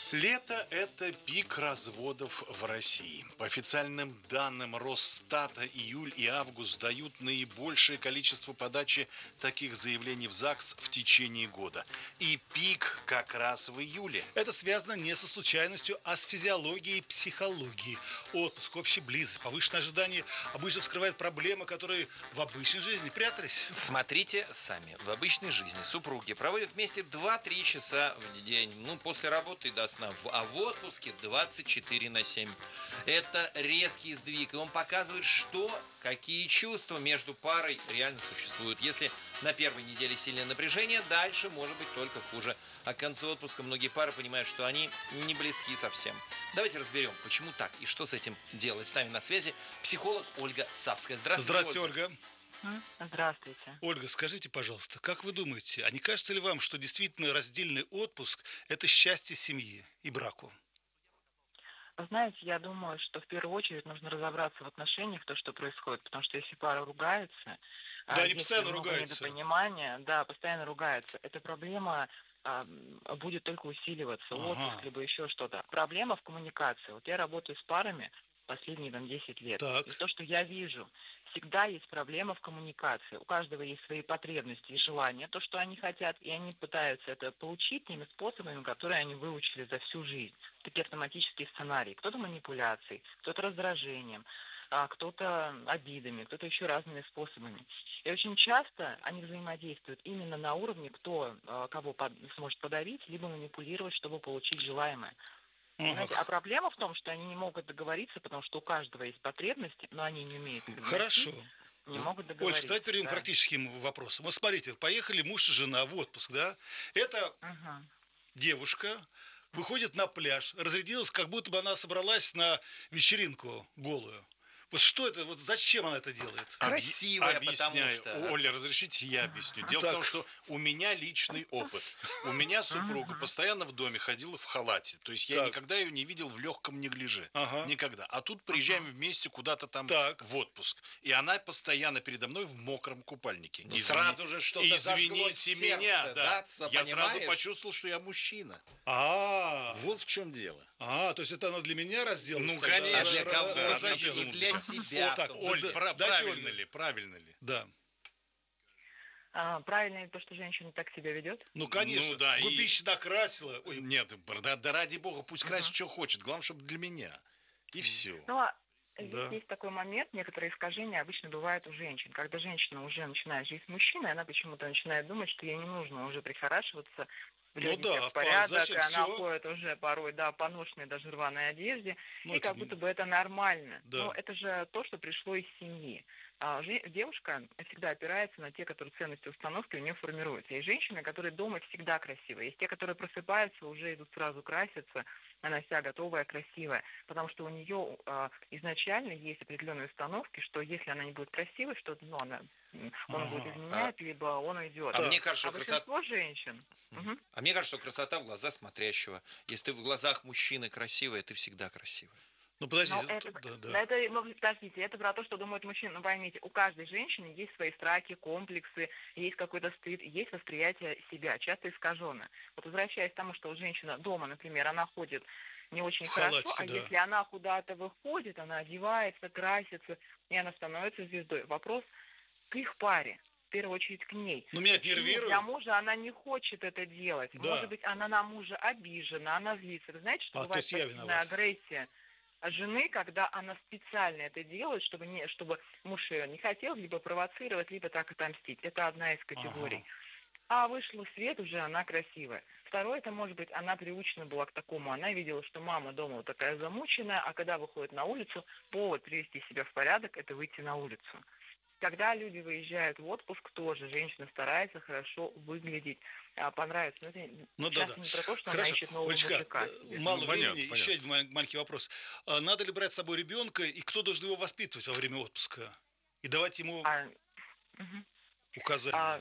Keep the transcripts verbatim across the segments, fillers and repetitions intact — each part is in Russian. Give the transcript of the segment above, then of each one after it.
Лето – это пик разводов в России. По официальным данным Росстата, июль и август дают наибольшее количество подачи таких заявлений в ЗАГС в течение года. И пик как раз в июле. Это связано не со случайностью, а с физиологией и психологией. Отпуск, общая близость, повышенное ожидание обычно вскрывает проблемы, которые в обычной жизни прятались. Смотрите сами. В обычной жизни супруги проводят вместе два-три часа в день. Ну, после работы до сна. А в отпуске двадцать четыре на семь. Это резкий сдвиг. И он показывает, что, какие чувства между парой реально существуют. Если на первой неделе сильное напряжение, дальше может быть только хуже. А к концу отпуска многие пары понимают, что они не близки совсем. Давайте разберем, почему так и что с этим делать. С нами на связи психолог Ольга Савская. Здравствуйте, Здравствуйте, Ольга. Ольга. Здравствуйте. Ольга, скажите, пожалуйста, как вы думаете, а не кажется ли вам, что действительно раздельный отпуск – это счастье семьи и браку? Вы знаете, я думаю, что в первую очередь нужно разобраться в отношениях, то, что происходит, потому что если пара ругается, Да, а, они если постоянно много ругаются. недопонимания, да, постоянно ругаются, эта проблема а, будет только усиливаться, Ага. отпуск, либо еще что-то. Проблема в коммуникации. Вот я работаю с парами последние там десять лет. Так. И то, что я вижу, всегда есть проблема в коммуникации. У каждого есть свои потребности и желания, то, что они хотят, и они пытаются это получить теми способами, которые они выучили за всю жизнь. Такие автоматические сценарии. Кто-то манипуляцией, кто-то раздражением, а кто-то обидами, кто-то еще разными способами. И очень часто они взаимодействуют именно на уровне, кто а, кого под- сможет подавить, либо манипулировать, чтобы получить желаемое. Понимаете? А проблема в том, что они не могут договориться, потому что у каждого есть потребности, но они не умеют их Хорошо. доносить, не могут Олечка, договориться. давайте перейдем к да. практическим вопросам. Вот смотрите, поехали муж и жена в отпуск, да? Это Мгм. девушка выходит на пляж, разрядилась, как будто бы она собралась на вечеринку голую. Вот что это, вот зачем она это делает? Красивая, Объясняю. потому что... Оля, разрешите я объясню. Дело Так. в том, что у меня личный опыт. У меня супруга постоянно в доме ходила в халате. То есть я Так. никогда ее не видел в легком неглиже. Ага. Никогда. А тут приезжаем вместе куда-то там Так. в отпуск. И она постоянно передо мной в мокром купальнике. Ну, сразу же что-то зажглось в Извините сердце, меня, да. да, Я сразу понимаешь? почувствовал, что я мужчина. А, Вот в чем дело. а, то есть это она для меня разделась? Ну, тогда? конечно. А для Ра- кого? ра- Значит, разделась. и для себя. Вот так, в том Оль, да, числе. пра- дайте правильно Ольге. ли? Правильно ли? Да. А, правильно ли то, что женщина так себя ведет? Ну, конечно. Ну, да, и- Губище накрасила. Ой, Нет, да, да ради бога, пусть красит, что хочет. Главное, чтобы для меня. И все. Ну, а здесь Да. есть такой момент, некоторые искажения обычно бывают у женщин. Когда женщина уже начинает жить с мужчиной, она почему-то начинает думать, что ей не нужно уже прихорашиваться, приводить Ну да, себя в по- порядок, значит, и она всё. ходит уже порой, да, по ношенной, даже рваной одежде, Ну, и это как не- будто бы это нормально. Да. Но это же то, что пришло из семьи. А же- девушка всегда опирается на те, которые ценности, установки у нее формируются. Есть женщины, которые дома всегда красивые. Есть те, которые просыпаются, уже идут сразу краситься, она вся готовая, красивая. Потому что у нее а, изначально есть определенные установки, что если она не будет красивой, что ну, она, м, он Ага. будет изменять, либо он уйдет. А Да. мне кажется, А что красота... большинство женщин... Мгм. А мне кажется, что красота в глазах смотрящего. Если ты в глазах мужчины красивая, ты всегда красивая. Ну, подождите. Ну, это, да, да. да, это, ну, подождите, это про то, что думает мужчина. Ну, поймите, у каждой женщины есть свои страхи, комплексы, есть какой-то стыд, есть восприятие себя, часто искаженное. Вот возвращаясь к тому, что вот женщина дома, например, она ходит не очень В хорошо, халатике, а да. если она куда-то выходит, она одевается, красится, и она становится звездой. Вопрос к их паре. В первую очередь к ней. Ну, меня это Почему нервирует. для мужа она не хочет это делать? Да. Может быть, она на мужа обижена, она злится. Вы знаете, что А, то бывает есть я пассивная виноват. агрессия жены, когда она специально это делает, чтобы, не, чтобы муж ее не хотел либо провоцировать, либо так отомстить. Это одна из категорий. А вышла в свет, уже она красивая. Второе, это может быть, она приучена была к такому. Она видела, что мама дома вот такая замученная, а когда выходит на улицу, повод привести себя в порядок – это выйти на улицу. Когда люди выезжают в отпуск, тоже женщина старается хорошо выглядеть, а, понравится. Но это Ну да, часто да. не про то, что Хорошо. она ищет нового Олечка, мужика. э, себе. мало Ну, времени. понятно, Еще понятно. один ма- маленький вопрос. А надо ли брать с собой ребенка, и кто должен его воспитывать во время отпуска? И давать ему А, мгм. указания. А,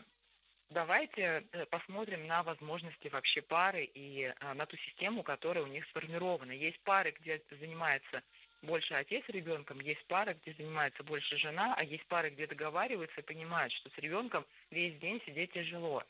Давайте э, посмотрим на возможности вообще пары и а, на ту систему, которая у них сформирована. Есть пары, где занимается больше отец ребенком, есть пары, где занимается больше жена, а есть пары, где договариваются и понимают, что с ребенком весь день сидеть тяжело.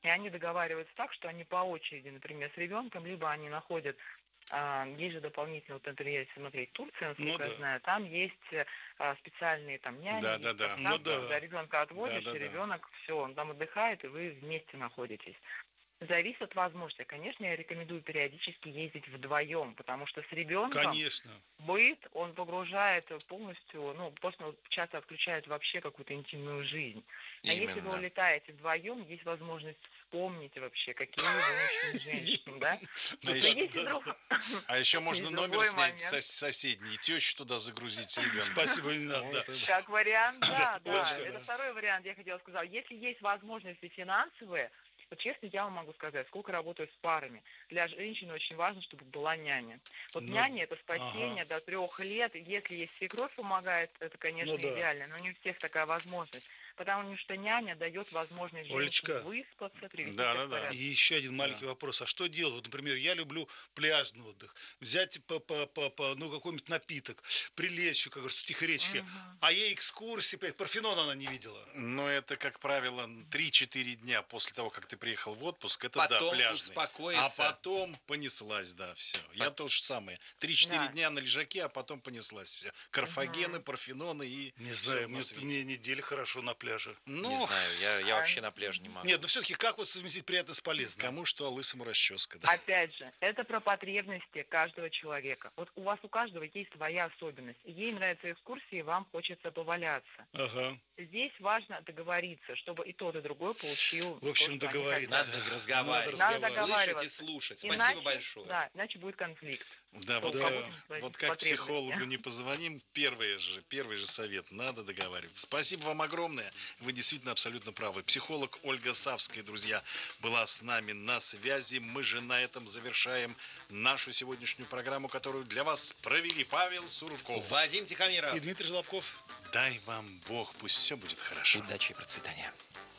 И они договариваются так, что они по очереди, например, с ребенком, либо они находят, а, есть же дополнительно, вот, например, если смотреть Турцию, насколько Ну я да. знаю, там есть а, специальные там няни, Да, есть да, да. подставки, Ну да. когда ребенка отводишь, Да, да, и да. ребенок, все, он там отдыхает, и вы вместе находитесь. Зависит от возможности. Конечно, я рекомендую периодически ездить вдвоем, потому что с ребенком Конечно. быт, он погружает полностью, ну, просто часто отключает вообще какую-то интимную жизнь. А если вы Именно. улетаете вдвоем, есть возможность вспомнить вообще, какие вы мужчины женщины, да? А Но еще, есть и друг- а еще можно есть номер другой снять момент. сос- соседний, и тещу туда загрузить с ребенком. Спасибо, не надо. Вот Да. это- Как вариант, да, да. Олечка, Это да. второй вариант, я хотела сказать. Если есть возможности финансовые, то честно я вам могу сказать, сколько работаю с парами. Для женщины очень важно, чтобы была няня. Вот Ну, няня это спасение до трех лет. Если есть свекровь помогает, это, конечно, Ну да. идеально. Но не у всех такая возможность. Потому что няня дает возможность Олечка. женщине выспаться, привести Да, себя да, в да. порядок. И еще один маленький вопрос. А что делать? Вот, например, я люблю пляжный отдых. Взять по, по, по, по, ну, какой-нибудь напиток, прилечь, как говорится, в тихой речке. А ей экскурсии, опять, Парфенон она не видела. Но это, как правило, три-четыре дня после того, как ты приехал в отпуск, это да, Потом пляжный. успокоиться. А потом понеслась, да, все. Я то же самое. Три-четыре Да. дня на лежаке, а потом понеслась все. Карфагены, парфеноны и Не всё знаю, на мне, свете. мне неделя хорошо на пляже. Ну, Не знаю, я, я вообще на пляж не могу. Нет, ну все-таки как вот совместить приятное с полезным? кому что, а лысому расческа. Да. Опять же, это про потребности каждого человека. Вот у вас у каждого есть своя особенность. Ей нравятся экскурсии, вам хочется поваляться. Ага. Здесь важно договориться, чтобы и тот, и другой получил. В общем, то, что они договориться. хотят. Надо разговаривать. Надо Слышать и договариваться. слушать. Спасибо Иначе, большое. Да, иначе будет конфликт. Да, Что вот, у как- кого-то свои вот как потребности. психологу не позвоним, первый же, первый же совет, надо договариваться. Спасибо вам огромное, вы действительно абсолютно правы. Психолог Ольга Савская, друзья, была с нами на связи. Мы же на этом завершаем нашу сегодняшнюю программу, которую для вас провели Павел Сурков. Вадим Тихомиров. И Дмитрий Желобков. Дай вам Бог, пусть все будет хорошо. Удачи и процветания.